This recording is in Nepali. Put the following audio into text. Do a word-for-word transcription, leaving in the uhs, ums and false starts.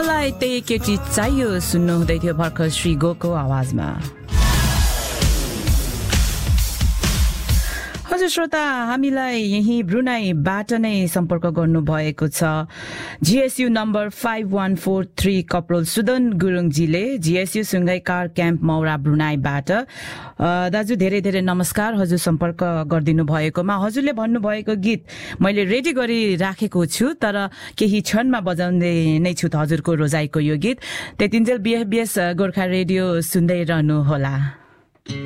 मलाई त्यही केटी चाहियो सुन्नु हुँदै थियो भर्खर श्री गोको आवाजमा। हजुर श्रोता, हामीलाई यही ब्रुनाईबाट नै सम्पर्क गर्नु भएको छ GSU number five one four three कपरोल Sudan गुरुङजीले, GSU सुंगाई car camp मौरा ब्रुनाईबाट। दाजु धेरै धेरै नमस्कार, हजुर सम्पर्क गरिदिनु भएकोमा। हजुरले भन्नुभएको गीत मैले रेडी गरी राखेको छु, तर केही क्षणमा बजाउँदै नै छु हजुरको रोजाइको यो गीत। त्यतिन्जेल बिएफबिएस गोर्खा रेडियो सुन्दै रहनु होला।